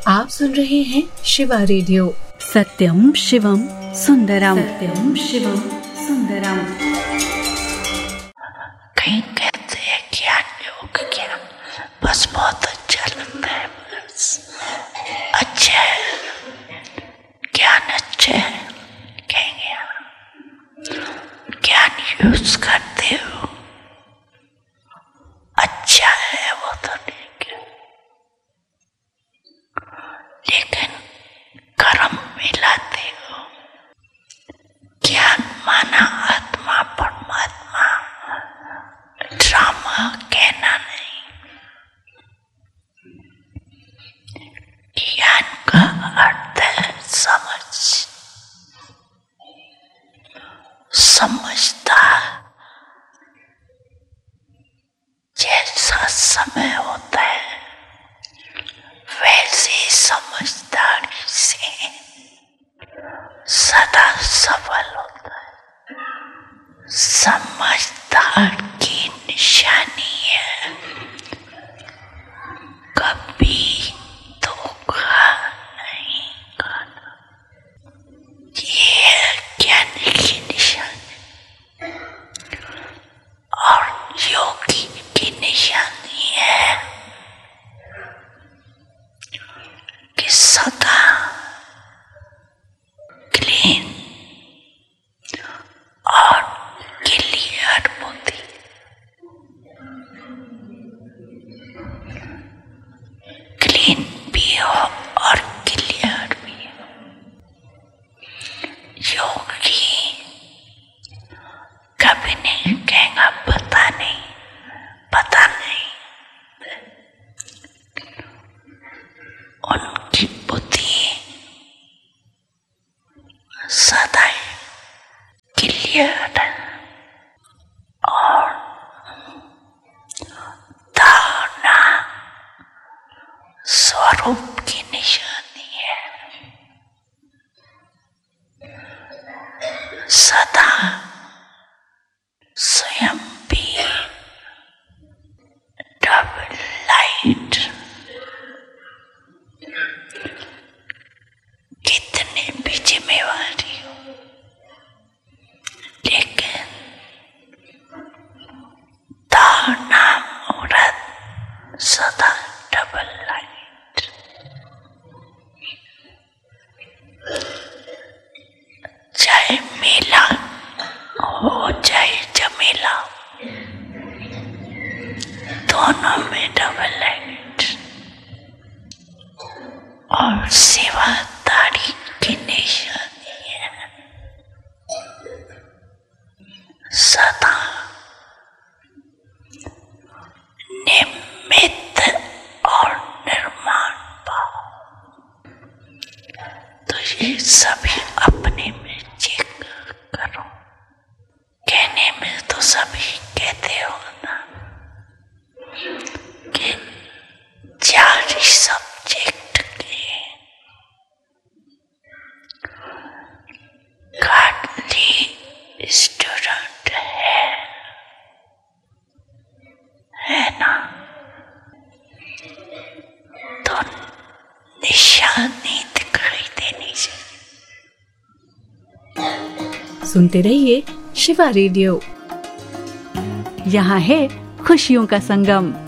आप सुन रहे हैं शिवा रेडियो। सत्यम शिवम सुंदरम, सत्यम शिवम सुंदरम। कहीं कहते हैं ज्ञान योग ज्ञान बस बहुत अच्छा लगता है, बस अच्छा है, ज्ञान अच्छा है, कहेंगे ज्ञान यूज करते हो अच्छा है, वो तो ठीक है, लेकिन कर्म मिलाते हो। ज्ञान माना आत्मा परमात्मा, ड्रामा कहना नहीं। ज्ञान का अर्थ है समझता। जैसा समय होता है वैसे समझदारी से सदा सफल होता है। समझदार की निशानी है कभी धोखा नहीं खाना। ये है ज्ञानी की निशानी। और योगी की निशानी है कि सदा क्लीन और क्लियर बुद्धि। क्लीन भी हो और क्लियर भी हो। योगी कभी नहीं कहेगा पता नहीं, पता नहीं। उनकी बुद्धि सदा क्लियर और धारणा स्वरूप की निशानी है। सदा स्वयं भी डबल लाइट। कितने भी जिम्मेवारी हो लेकिन धारणा मुहूर्त सदा डबल लाइट। चाहे मेला हो चाहे जमेला, दोनों में डबल लाइट। और सेवादारी की निशानी है सदा निमित्त और निर्माण भाव। तो ये सभी अपने में चेक करो। कहने में तो सभी कहते हो ना कि 4 सब्जेक्ट के काटली स्टूडेंट है ना, तो निशानी दिखाई देनी चाहिए। सुनते रहिए शिवा रेडियो। यहाँ है खुशियों का संगम।